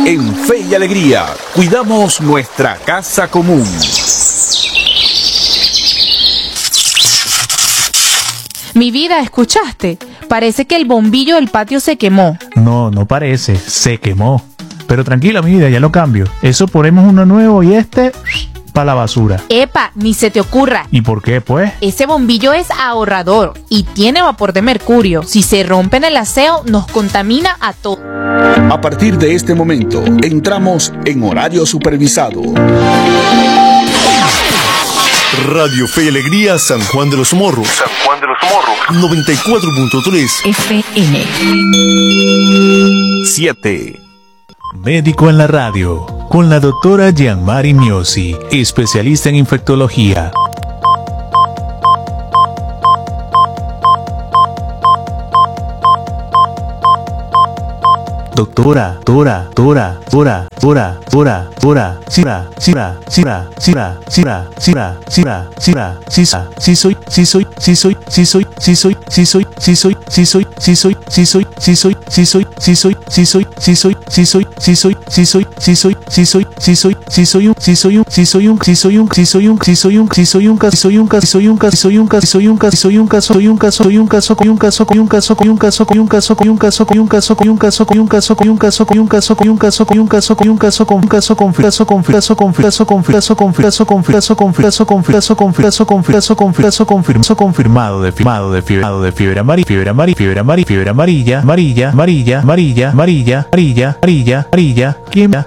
En Fe y Alegría, cuidamos nuestra casa común. Mi vida, ¿escuchaste? Parece que el bombillo del patio se quemó. No, no parece, se quemó. Pero tranquila, mi vida, ya lo cambio. Eso ponemos uno nuevo y para la basura. Epa, ni se te ocurra. ¿Y por qué, pues? Ese bombillo es ahorrador y tiene vapor de mercurio. Si se rompe en el aseo, nos contamina a todos. A partir de este momento, entramos en horario supervisado. Radio Fe y Alegría, San Juan de los Morros. 94.3 FM. 7. Médico en la radio, con la doctora Gianmari Miosi, especialista en infectología. Doctora, confirmado de fiebre amarilla,